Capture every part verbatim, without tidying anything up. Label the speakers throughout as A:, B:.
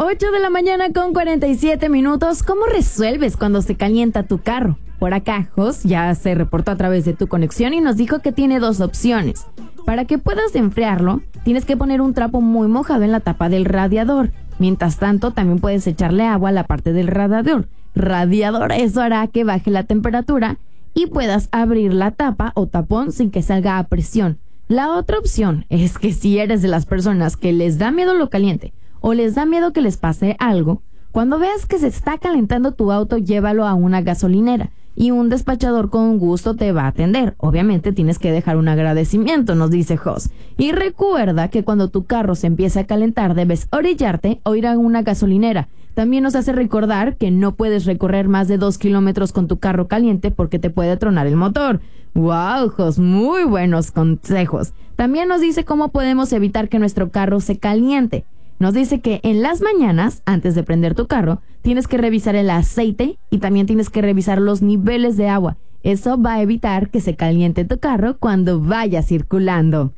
A: ocho de la mañana con cuarenta y siete minutos. ¿Cómo resuelves cuando se calienta tu carro? Por acá, Jos ya se reportó a través de tu conexión y nos dijo que tiene dos opciones. Para que puedas enfriarlo, tienes que poner un trapo muy mojado en la tapa del radiador. Mientras tanto, también puedes echarle agua a la parte del radiador. Radiador, eso hará que baje la temperatura y puedas abrir la tapa o tapón sin que salga a presión. La otra opción es que si eres de las personas que les da miedo lo caliente o les da miedo que les pase algo, cuando veas que se está calentando tu auto, llévalo a una gasolinera y un despachador con gusto te va a atender. Obviamente tienes que dejar un agradecimiento, nos dice Jos. Y recuerda que cuando tu carro se empiece a calentar, debes orillarte o ir a una gasolinera. También nos hace recordar que no puedes recorrer más de dos kilómetros con tu carro caliente porque te puede tronar el motor. ¡Wow, Jos! Muy buenos consejos. También nos dice cómo podemos evitar que nuestro carro se caliente. Nos dice que en las mañanas, antes de prender tu carro, tienes que revisar el aceite y también tienes que revisar los niveles de agua. Eso va a evitar que se caliente tu carro cuando vaya circulando.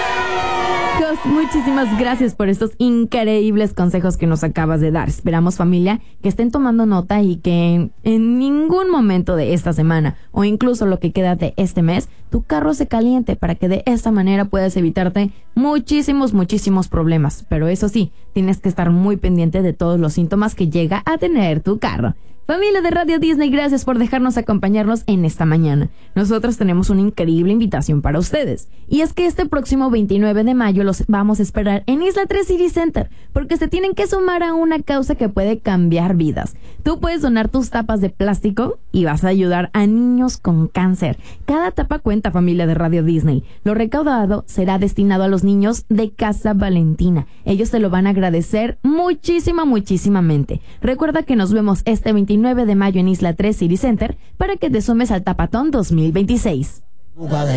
A: Jos, muchísimas gracias por estos increíbles consejos que nos acabas de dar. Esperamos, familia, que estén tomando nota y que en, en ningún momento de esta semana o incluso lo que queda de este mes, tu carro se caliente para que de esta manera puedas evitarte muchísimos, muchísimos problemas. Pero eso sí, tienes que estar muy pendiente de todos los síntomas que llega a tener tu carro. Familia de Radio Disney, gracias por dejarnos acompañarnos en esta mañana. Nosotros tenemos una increíble invitación para ustedes. Y es que este próximo veintinueve de mayo los vamos a esperar en Isla tres City Center, porque se tienen que sumar a una causa que puede cambiar vidas. Tú puedes donar tus tapas de plástico y vas a ayudar a niños con cáncer. Cada tapa cuenta, familia de Radio Disney. Lo recaudado será destinado a los niños de Casa Valentina. Ellos te lo van a agradecer muchísima, muchísimamente. Recuerda que nos vemos este veintinueve de mayo en Isla tres City Center para que te sumes al Tapatón dos mil veintiséis.